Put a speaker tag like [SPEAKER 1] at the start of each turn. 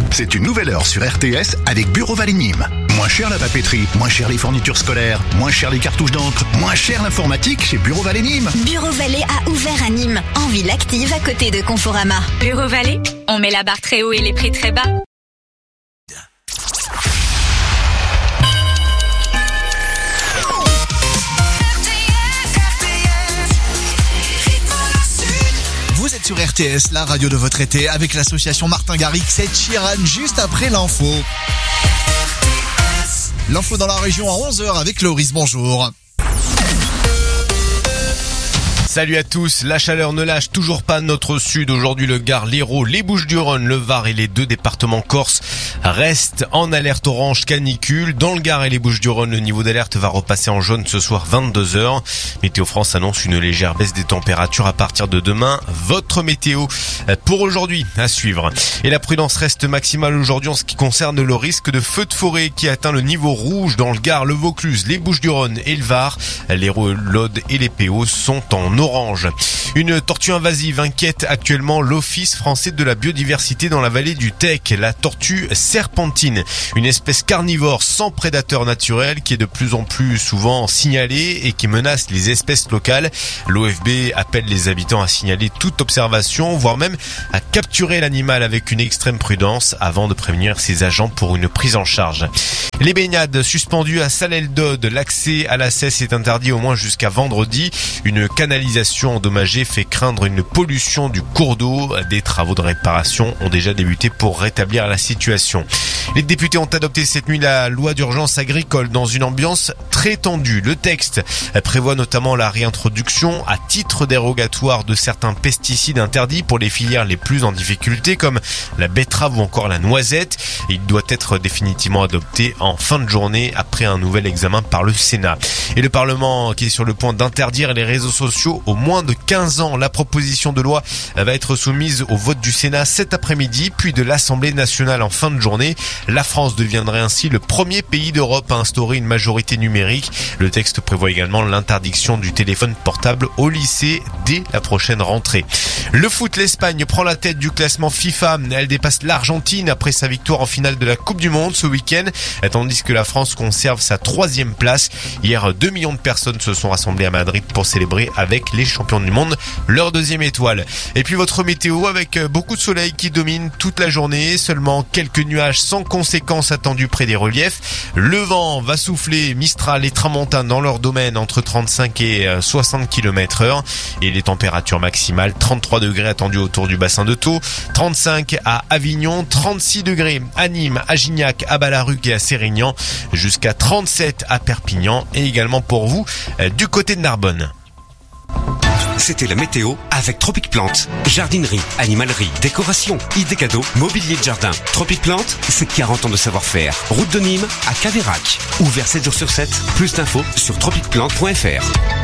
[SPEAKER 1] C'est une nouvelle heure sur RTS avec Bureau Vallée Nîmes. Moins cher la papeterie, moins cher les fournitures scolaires, moins cher les cartouches d'encre, moins cher l'informatique chez Bureau Vallée Nîmes.
[SPEAKER 2] Bureau Vallée a ouvert à Nîmes, en ville active à côté de Conforama.
[SPEAKER 3] Bureau Vallée, on met la barre très haut et les prix très bas.
[SPEAKER 4] Vous êtes sur RTS, la radio de votre été, avec l'association Martin Garrix et Chiran, juste après l'info. L'info dans la région à 11h avec Loris, bonjour.
[SPEAKER 5] Salut à tous, la chaleur ne lâche toujours pas notre sud. Aujourd'hui, le Gard, l'Hérault, les Bouches-du-Rhône, le Var et les 2 départements corses restent en alerte orange canicule. Dans le Gard et les Bouches-du-Rhône, le niveau d'alerte va repasser en jaune ce soir 22h. Météo France annonce une légère baisse des températures à partir de demain. Votre météo pour aujourd'hui à suivre. Et la prudence reste maximale aujourd'hui en ce qui concerne le risque de feu de forêt qui atteint le niveau rouge dans le Gard, le Vaucluse, les Bouches-du-Rhône et le Var. L'Hérault, l'Aude et les PO sont en orange. Une tortue invasive inquiète actuellement l'Office français de la biodiversité dans la vallée du Tech. La tortue serpentine, une espèce carnivore sans prédateur naturel qui est de plus en plus souvent signalée et qui menace les espèces locales. L'OFB appelle les habitants à signaler toute observation, voire même à capturer l'animal avec une extrême prudence avant de prévenir ses agents pour une prise en charge. Les baignades suspendues à Salelles-d'Aude. L'accès à la Cesse est interdit au moins jusqu'à vendredi. Une canalisation endommagée fait craindre une pollution du cours d'eau. Des travaux de réparation ont déjà débuté pour rétablir la situation. Les députés ont adopté cette nuit la loi d'urgence agricole dans une ambiance très tendue. Le texte prévoit notamment la réintroduction à titre dérogatoire de certains pesticides interdits pour les filières les plus en difficulté comme la betterave ou encore la noisette. Il doit être définitivement adopté en fin de journée après un nouvel examen par le Sénat. Et le Parlement qui est sur le point d'interdire les réseaux sociaux aux moins de 15 ans. La proposition de loi va être soumise au vote du Sénat cet après-midi puis de l'Assemblée nationale en fin de journée. La France deviendrait ainsi le premier pays d'Europe à instaurer une majorité numérique. Le texte prévoit également l'interdiction du téléphone portable au lycée dès la prochaine rentrée. Le foot, l'Espagne prend la tête du classement FIFA. Elle dépasse l'Argentine après sa victoire en finale de la Coupe du Monde ce week-end, tandis que la France conserve sa 3e place. Hier, 2 millions de personnes se sont rassemblées à Madrid pour célébrer avec les champions du monde leur 2e étoile. Et puis votre météo avec beaucoup de soleil qui domine toute la journée, seulement quelques nuages sans conséquences attendues près des reliefs. Le vent va souffler Mistral et Tramontane dans leur domaine entre 35 et 60 km/h et les températures maximales 33 degrés attendus autour du bassin de Thau, 35 à Avignon, 36 degrés à Nîmes, à Gignac, à Ballaruc et à Sérignan, jusqu'à 37 à Perpignan et également pour vous du côté de Narbonne.
[SPEAKER 6] C'était la météo avec Tropic Plante. Jardinerie, animalerie, décoration, idées cadeaux, mobilier de jardin. Tropic Plante, c'est 40 ans de savoir-faire. Route de Nîmes à Caveyrac. Ouvert 7 jours sur 7. Plus d'infos sur tropicplante.fr.